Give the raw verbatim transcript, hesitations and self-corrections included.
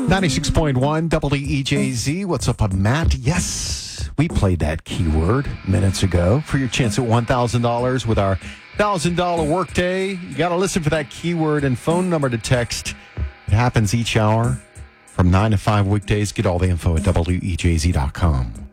ninety-six point one W E J Z. What's up, I'm Matt? Yes, we played that keyword minutes ago for your chance at one thousand dollars with our one thousand dollars workday. You got to listen for that keyword and phone number to text. It happens each hour from nine to five weekdays. Get all the info at W E J Z dot com.